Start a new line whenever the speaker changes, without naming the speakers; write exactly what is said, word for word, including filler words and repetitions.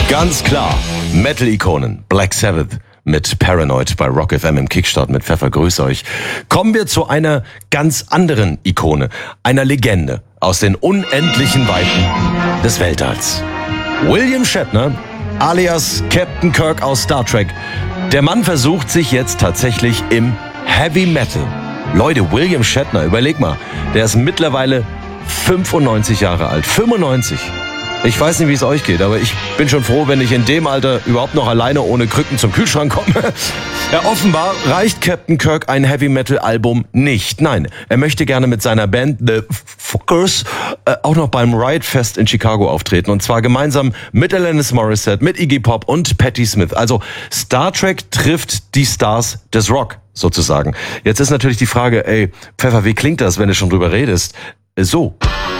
Ganz klar, Metal-Ikonen, Black Sabbath mit Paranoid bei Rock F M im Kickstart mit Pfeffer, grüß euch. Kommen wir zu einer ganz anderen Ikone, einer Legende aus den unendlichen Weiten des Weltalls. William Shatner, alias Captain Kirk aus Star Trek. Der Mann versucht sich jetzt tatsächlich im Heavy Metal. Leute, William Shatner, überleg mal, der ist mittlerweile fünfundneunzig Jahre alt. fünfundneunzig. Ich weiß nicht, wie es euch geht, aber ich bin schon froh, wenn ich in dem Alter überhaupt noch alleine ohne Krücken zum Kühlschrank komme. Ja, offenbar reicht Captain Kirk ein Heavy-Metal-Album nicht. Nein, er möchte gerne mit seiner Band The Fuckers äh, auch noch beim Riot Fest in Chicago auftreten. Und zwar gemeinsam mit Alanis Morissette, mit Iggy Pop und Patti Smith. Also Star Trek trifft die Stars des Rock sozusagen. Jetzt ist natürlich die Frage, ey, Pfeffer, wie klingt das, wenn du schon drüber redest? So.